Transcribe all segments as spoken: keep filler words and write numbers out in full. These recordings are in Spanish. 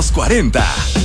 los cuarenta.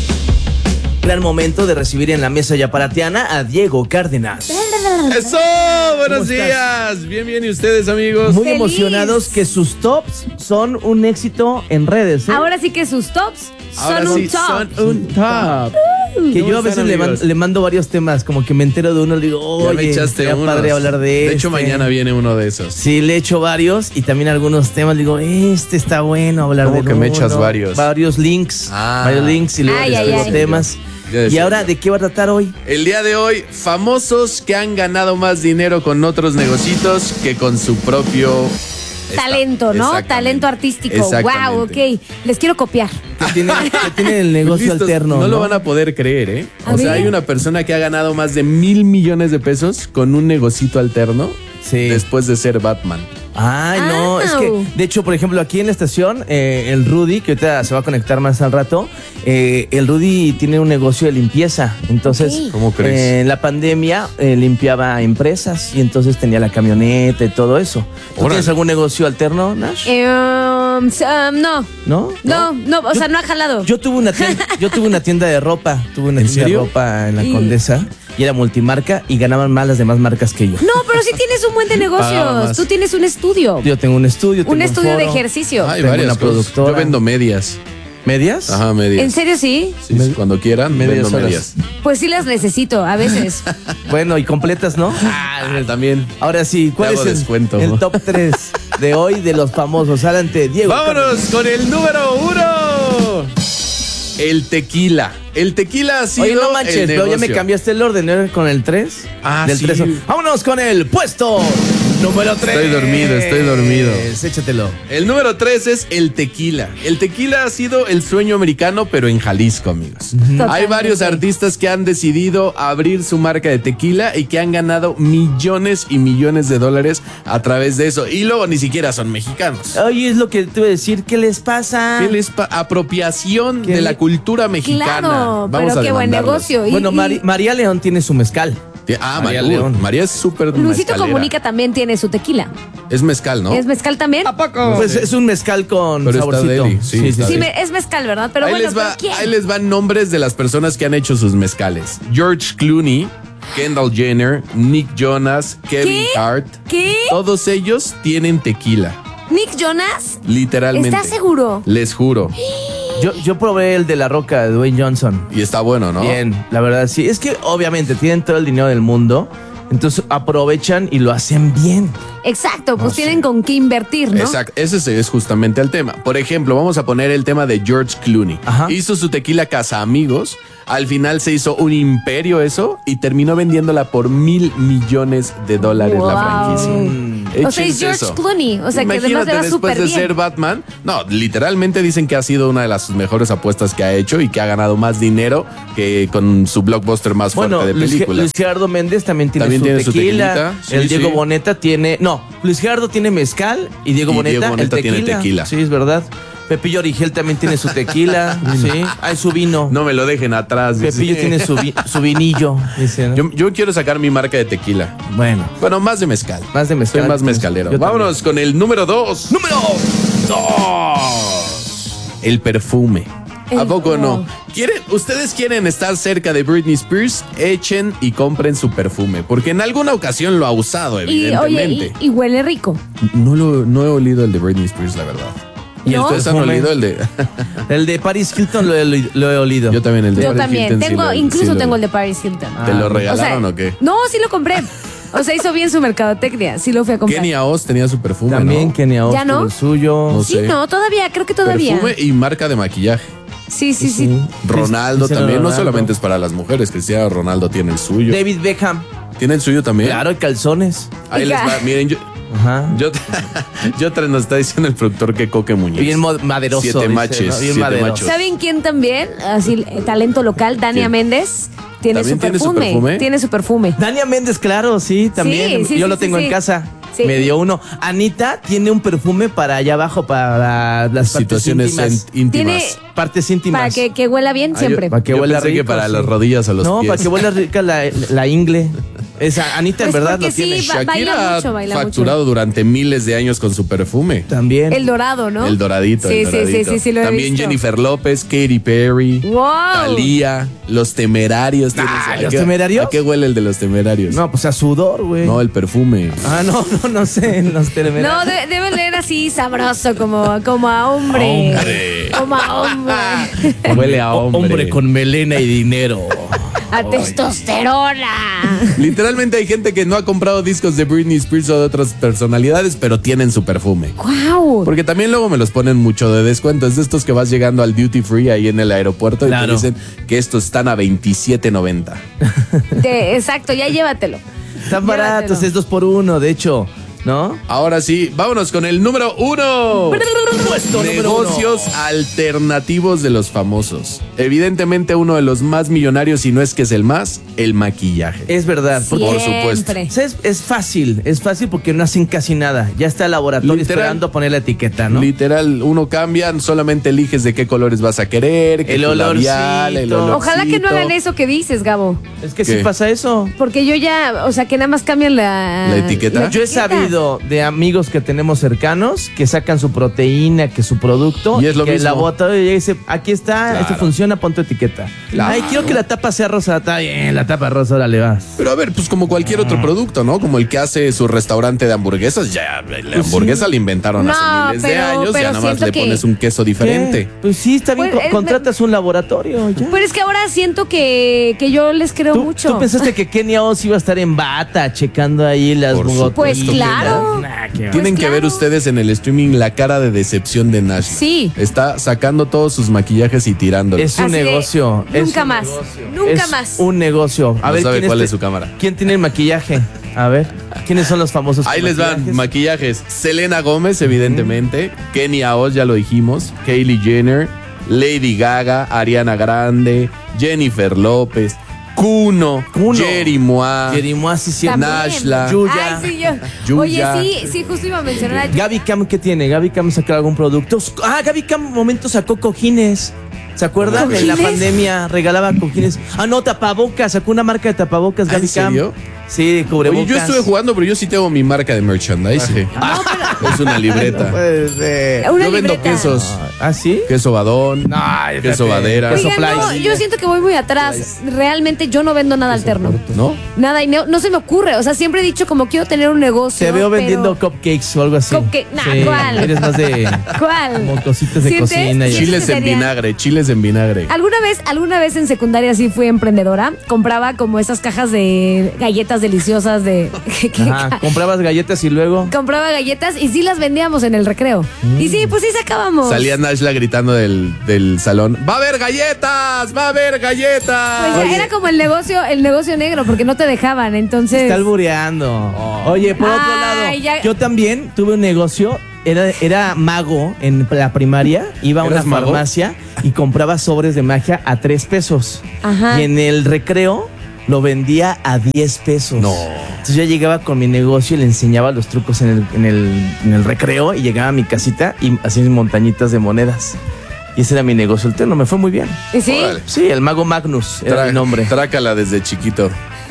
Gran momento de recibir en la mesa yaparatiana a Diego Cárdenas. ¡Eso! ¡Buenos días! Bien, bien, ¿y ustedes, amigos? Muy ¡Feliz! emocionados que sus tops son un éxito en redes, ¿eh? Ahora sí que sus tops Ahora son sí, un top. son un top. Que ¿Cómo yo a veces están, le, man- amigos? le mando varios temas, como que me entero de uno, le digo, Ya me oye, echaste sería unos. padre hablar de De este. hecho, mañana viene uno de esos. Sí, le echo varios y también algunos temas. Digo, este está bueno hablar ¿Cómo de que me uno, echas varios? Varios links. Ah. Varios links y luego Ay, les ay, traigo ay. temas. Ya decía Y ahora, yo. ¿de qué va a tratar hoy? El día de hoy, famosos que han ganado más dinero con otros negocios que con su propio Talento, ¿no? Exactamente. Talento artístico. Exactamente. Wow, ok. Les quiero copiar. Que tiene, que tiene el negocio Listos, alterno. No, No, lo van a poder creer, ¿eh? A o sea, ver. hay una persona que ha ganado más de mil millones de pesos con un negocito alterno Sí. después de ser Batman. Ay, no, Ah. es que, de hecho, por ejemplo, aquí en la estación, eh, el Rudy, que ahorita se va a conectar más al rato, eh, el Rudy tiene un negocio de limpieza. Entonces, Ok. ¿Cómo crees? eh, en la pandemia eh, limpiaba empresas y entonces tenía la camioneta y todo eso. ¿Tú Órale. tienes algún negocio alterno, Nash? Eh, um, s- um, no. ¿No? No, no, o sea, no ha jalado. Yo tuve una tienda, yo tuve una tienda de ropa, tuve una ¿En tienda serio? de ropa en la Y- Condesa y era multimarca y ganaban más las demás marcas que yo. No, pero sí tienes un buen de Pagaba negocios. más. Tú tienes un estudio. Yo tengo un estudio, tengo Un estudio de foro. ejercicio. Hay Tengo varias una cosas. productora. Yo vendo medias. ¿Medias? Ajá, medias. ¿En serio sí? Sí, sí, cuando quieran, Medias vendo horas. medias. Pues sí las necesito, a veces. Bueno, y completas, ¿no? Ah, también. Ahora sí, ¿cuál Te es hago el, descuento. el top tres de hoy de los famosos? Adelante, Diego. Vámonos con el número uno. El tequila. El tequila ha sido Oye, no manches, el pero ya me negocio. cambiaste el orden, ¿no? Con el tres. Ah, Del sí. tres. Vámonos con el puesto número tres. Estoy dormido, estoy dormido. Échatelo. El número tres es el tequila. El tequila ha sido el sueño americano, pero en Jalisco, amigos. Hay Totalmente. varios artistas que han decidido abrir su marca de tequila y que han ganado millones y millones de dólares a través de eso. Y luego ni siquiera son mexicanos. Oye, es lo que te iba a decir. ¿Qué les pasa? ¿Qué les pa- apropiación ¿Qué de le- la cultura mexicana? Claro, Vamos pero a qué buen demandarlos. negocio. Y- Bueno, y Mari- María León tiene su mezcal. Ah, María María León. León. María es súper Luisito mezcalera. Comunica también tiene su tequila. Es mezcal, ¿no? ¿Es mezcal también? Pues es un mezcal con Pero está saborcito. deli, sí, está Sí, deli. me- es mezcal, ¿verdad? Pero ahí, bueno, les va, ¿pero quién? ahí les van nombres de las personas que han hecho sus mezcales. George Clooney, Kendall Jenner, Nick Jonas, Kevin ¿Qué? Hart. ¿Qué? Todos ellos tienen tequila, ¿Nick Jonas? literalmente. ¿Estás seguro? Les juro. Yo, yo probé el de La Roca, de Dwayne Johnson. Y está bueno, ¿no? Bien, la verdad sí. Es que obviamente tienen todo el dinero del mundo, entonces aprovechan y lo hacen bien. Exacto, pues No, tienen sí. con qué invertir, ¿no? Exacto, ese es justamente el tema. Por ejemplo, vamos a poner el tema de George Clooney. Ajá. Hizo su tequila Casa Amigos. Al final se hizo un imperio eso y terminó vendiéndola por mil millones de dólares la Wow. franquicia. O sea, es Échense George eso. Clooney, o sea, que además Imagínate, le va después súper de bien. ser Batman, no, literalmente dicen que ha sido una de las mejores apuestas que ha hecho y que ha ganado más dinero que con su blockbuster más Bueno, fuerte de Luis, Ge- películas. Luis Gerardo Méndez también tiene También su tiene su tequila. tequilita. Sí, el Diego sí. Boneta tiene. No, Luis Gerardo tiene mezcal y Diego Y Boneta, Diego Boneta el tiene tequila. tequila. Sí, es verdad. Pepillo Origel también tiene su tequila. sí. Hay su vino. No me lo dejen atrás. dice. Pepillo tiene su, vi- su vinillo. dice, ¿no? Yo, yo quiero sacar mi marca de tequila. Bueno, Bueno, más de mezcal. más de mezcal. Soy más mezcalero. Yo Vámonos con el número dos. Número dos. El perfume. ¿A El- poco no? no. ¿Quieren, ¿Ustedes quieren estar cerca de Britney Spears? Echen y compren su perfume. Porque en alguna ocasión lo ha usado, Y oye, evidentemente. y, y huele rico. No, lo, no he olido el de Britney Spears, la verdad. ¿Y el ¿No? ¿Ustedes han perfume? olido el de...? El de Paris Hilton lo he, oli- lo he olido. Yo también el de Yo Paris también. Hilton sí Tengo, lo- incluso sí lo- tengo el de Paris Hilton. ¿Te Ah. lo O sea, regalaron o qué? No, sí lo compré. O sea, hizo bien su mercadotecnia. Sí lo fui a comprar. Kenny Oz tenía su perfume, También ¿no? Kenia Oz ¿Ya no? tuvo el suyo. No Sí, sé. no, todavía, creo que todavía. Perfume y marca de maquillaje. Sí, sí, sí. Ronaldo Cristiano también, no Ronaldo. solamente es para las mujeres, Cristiano Ronaldo tiene el suyo. David Beckham. ¿Tiene el suyo también? Claro, y calzones. Ahí les va, miren, yo, Ajá. yo, yo tra- nos está diciendo el productor que Coque Muñiz. Bien mo- maderoso. Siete dice, maches, ¿no? Bien siete maderoso. machos. ¿Saben quién también? Así, eh, talento local, Dania ¿Quién? Méndez. Tiene su, ¿También tiene su perfume, perfume? Tiene su perfume. Dania Méndez, claro, sí, también. Sí, sí, Yo sí, lo sí, tengo sí. en casa. Sí. Me dio uno. Anita tiene un perfume para allá abajo, para las partes Situaciones íntimas. en- íntimas. Tiene- Partes íntimas. Para que, que huela bien Ah, siempre. yo- Para que yo huela pensé que rico, para sí. las rodillas o los No, pies. para que huela rica la, la ingle. Esa, Anita en Pues verdad porque lo tiene. sí, ba- baila Shakira mucho, ha baila facturado durante miles de años con su perfume. También. El dorado, ¿no? El doradito, Sí, el sí, doradito. sí, sí, sí, lo he También visto. Jennifer López, Katy Perry, ¡Wow! Thalía, Los Temerarios. Ah, ¿Tienes- ¿Los ¿a qué- Temerarios? ¿A qué huele el de Los Temerarios? No, pues a sudor, güey. No, el perfume. Ah, no, no, no sé, en los temerarios. No, de- debe leer así sabroso, como, como a hombre. Hombre. Como a hombre. Huele a hombre. Hombre con melena y dinero. A testosterona. Literalmente hay gente que no ha comprado discos de Britney Spears o de otras personalidades, pero tienen su perfume. ¡Wow! Porque también luego me los ponen mucho de descuento. Es de estos que vas llegando al duty free ahí en el aeropuerto y Claro. te dicen que estos están a veintisiete noventa. De- exacto, ya llévatelo. Están baratos, Llévatelo. es dos por uno, de hecho, ¿no? Ahora sí, vámonos con el número uno. Puesto número Negocios uno. alternativos de los famosos. Evidentemente uno de los más millonarios, si no es que es el más, el maquillaje. Es verdad. Porque, Por supuesto. Siempre. o sea, es, es fácil, es fácil porque no hacen casi nada. Ya está el laboratorio Literal. esperando poner la etiqueta, ¿no? Literal, uno cambia, solamente eliges de qué colores vas a querer, que El tu olorcito. labial, el olorcito. Ojalá que no hagan eso que dices, Gabo. Es que ¿Qué? sí pasa eso. Porque yo ya, o sea, que nada más cambian la... ¿La etiqueta? Yo he sabido de amigos que tenemos cercanos que sacan su proteína, que su producto, Y es lo que el mismo. laboratorio llega y dice, aquí está, Claro. esto funciona, pon tu etiqueta. Claro. Ay, quiero que la tapa sea rosa. Está bien, la tapa rosa, ahora le vas. Pero a ver, pues como cualquier otro producto, ¿no? Como el que hace su restaurante de hamburguesas, ya la hamburguesa la inventaron No, hace miles de pero- años, pero ya nada más siento le que- pones un queso diferente. ¿Qué? Pues sí, está bien, Pues, co- es- contratas un laboratorio, ya. Pero es que ahora siento que, que yo les creo ¿Tú, mucho. tú pensaste que Kenia Oz iba a estar en bata checando ahí las Por gotitas? Pues claro. Nah, qué va. Tienen Pues que ver claro. ustedes en el streaming la cara de decepción de Nash. Sí. Está sacando todos sus maquillajes y tirándolos. Es un Así de, negocio. es nunca un más, negocio. nunca Es más. Un negocio. A No ver, sabe ¿quién cuál este- es su cámara. ¿Quién tiene el maquillaje? A ver, ¿quiénes son los famosos? Ahí con les van maquillajes? maquillajes. Selena Gómez, evidentemente. Kenia Oz, ya lo dijimos. Kylie Jenner. Lady Gaga. Ariana Grande. Jennifer López. Kuno. Kuno. Jerry Mois. Jerimois, sí, cierto. También. Nashla. Yuya. Ay, sí, yo. Yuya. Oye, sí, sí, justo iba a mencionar a Gaby Cam, ¿qué tiene? Gaby Cam sacó algún producto. Ah, Gaby Cam, un momento sacó cojines. ¿Se acuerdan? En la ¿Cojines? pandemia regalaba cojines. Ah, no, tapabocas. Sacó una marca de tapabocas, ¿Ah, Gaby en Cam. serio? Sí, cubrebocas. Oye, yo estuve jugando, pero yo sí tengo mi marca de merchandising. Es una libreta. Puede ser. Una Yo vendo libreta. quesos. ¿Ah, sí? Queso badón. No, queso badera. Queso Oigan, no, Fly. yo siento que voy muy atrás. Realmente yo no vendo nada alterno. ¿No? Nada, y no, no se me ocurre. O sea, siempre he dicho como quiero tener un negocio. Te veo pero- vendiendo cupcakes o algo así. Cupcake, nah, Sí, ¿cuál? Eres más de ¿Cuál? como cositas de ¿Sientes? cocina. Y Sí. así. Chiles en sería- vinagre, chiles en vinagre. ¿Alguna vez, alguna vez en secundaria sí fui emprendedora? Compraba como esas cajas de galletas deliciosas de... ¿qué? Ajá, comprabas galletas y luego. Compraba galletas y sí las vendíamos en el recreo. Y sí, pues sí sacábamos. Salía Nashla gritando del, del salón. ¡Va a haber galletas! ¡Va a haber galletas! Pues era como el negocio, el negocio negro, porque no te dejaban, entonces... Está albureando. Oye, por otro Ay, lado, ya- yo también tuve un negocio. Era, era mago en la primaria. Iba a una ¿Eras mago? farmacia y compraba sobres de magia a tres pesos. Ajá. Y en el recreo lo vendía a diez pesos. No. Entonces yo llegaba con mi negocio y le enseñaba los trucos en el, en el, en el recreo y llegaba a mi casita y hacía mis montañitas de monedas. Y ese era mi negocio alterno, me fue muy bien. ¿Y sí? Órale. Sí, el mago Magnus era Tra- mi nombre. Trácala desde chiquito.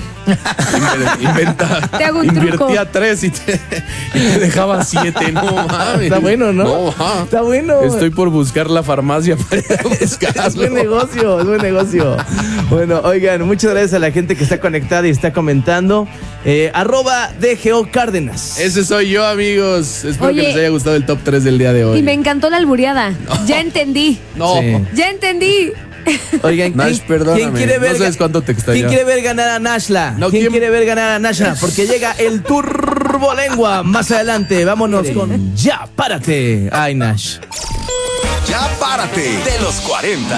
Inver- Inventa. Te hago un invertía truco. tres y te, y te dejaba siete. No mames. Está bueno, ¿no? No, ajá. Está bueno. Estoy por buscar la farmacia para ir a Es buen buscarlo. negocio, es buen negocio. Bueno, oigan, muchas gracias a la gente que está conectada y está comentando. Eh, arroba D G O Cárdenas. Ese soy yo, amigos. Espero Oye. que les haya gustado el top tres del día de hoy. Y me encantó la albureada. Ya entendí. No. Sí. Ya entendí. Oigan, Nash, perdóname, no ver, sabes cuánto te extraño. ¿quién quiere ver ganar a Nashla? No, ¿Quién, ¿quién? quiere ver ganar a Nashla? Porque llega el Turbolengua más adelante. Vámonos con Ya Párate. Ay, Nash. Ya párate de los cuarenta.